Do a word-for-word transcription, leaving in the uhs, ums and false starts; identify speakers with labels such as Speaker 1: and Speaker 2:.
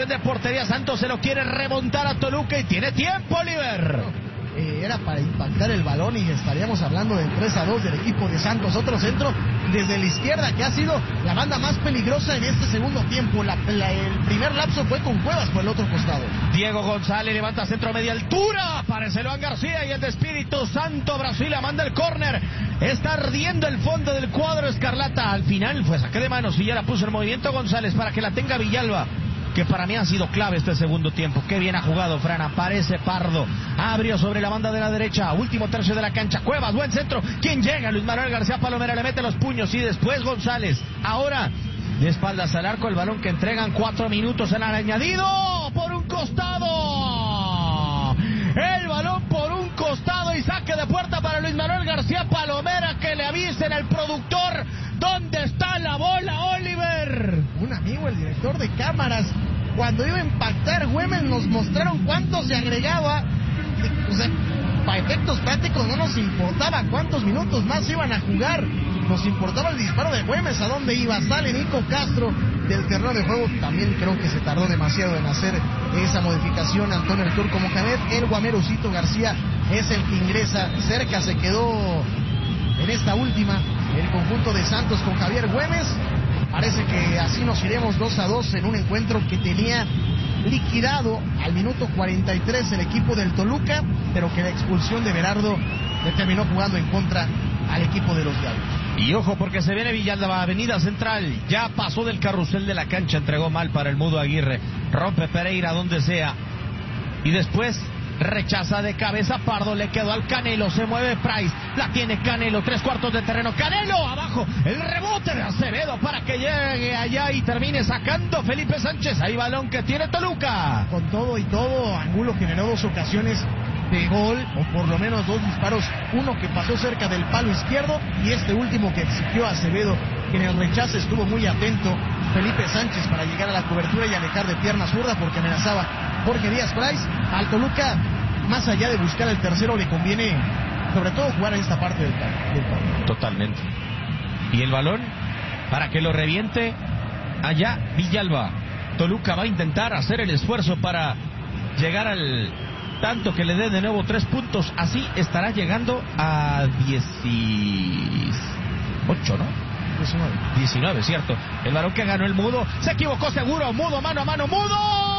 Speaker 1: de portería. Santos se lo quiere remontar a Toluca y tiene tiempo, Oliver.
Speaker 2: Eh, era para impactar el balón y estaríamos hablando del tres a dos del equipo de Santos. Otro centro desde la izquierda, que ha sido la banda más peligrosa en este segundo tiempo. La, la, el primer lapso fue con Cuevas por el otro costado.
Speaker 1: Diego González levanta centro a media altura. Aparece Loan García y el de Espíritu Santo Brasil manda el córner. Está ardiendo el fondo del cuadro escarlata. Al final fue saque de manos y ya la puso en movimiento González para que la tenga Villalba, que para mí ha sido clave este segundo tiempo. Qué bien ha jugado Fran, aparece Pardo, abrió sobre la banda de la derecha, último tercio de la cancha, Cuevas, buen centro, ¿quién llega? Luis Manuel García Palomera le mete los puños y después González, ahora de espaldas al arco, el balón que entregan, cuatro minutos en el añadido, por un costado, el balón por un costado y saque de puerta para Luis Manuel García Palomera, que le avisen al productor dónde está la bola, Oliver.
Speaker 2: Un amigo, el director de cámaras, cuando iba a impactar Güemes nos mostraron cuánto se agregaba. O sea, para efectos prácticos no nos importaba cuántos minutos más iban a jugar, nos importaba el disparo de Güemes, a dónde iba. Sale Nico Castro del terreno de juego, también creo que se tardó demasiado en hacer esa modificación Antonio el Turco Mohamed. El Guamerocito García es el que ingresa, cerca se quedó en esta última el conjunto de Santos con Javier Güemes. Parece que así nos iremos dos a dos en un encuentro que tenía liquidado al minuto cuarenta y tres el equipo del Toluca, pero que la expulsión de Berardo le terminó jugando en contra al equipo de los Diablos.
Speaker 1: Y ojo, porque se viene Villalba, avenida central, ya pasó del carrusel de la cancha, entregó mal para el Mudo Aguirre, rompe Pereira donde sea, y después rechaza de cabeza Pardo, le quedó al Canelo, se mueve Price, la tiene Canelo, tres cuartos de terreno, Canelo abajo, el rebote de Acevedo para que llegue allá y termine sacando Felipe Sánchez, ahí balón que tiene Toluca.
Speaker 2: Con todo y todo, Angulo generó dos ocasiones de gol, o por lo menos dos disparos, uno que pasó cerca del palo izquierdo y este último que exigió Acevedo, que en el rechazo estuvo muy atento Felipe Sánchez para llegar a la cobertura y alejar de pierna zurda porque amenazaba Jorge Díaz Price. Al Toluca, más allá de buscar el tercero, le conviene sobre todo jugar en esta parte del partido.
Speaker 1: Totalmente. Y el balón para que lo reviente allá Villalba. Toluca va a intentar hacer el esfuerzo para llegar al tanto que le dé de nuevo tres puntos. Así estará llegando a dieciocho, ¿no? diecinueve, cierto. El balón que ganó el Mudo, se equivocó seguro, Mudo mano a mano, Mudo.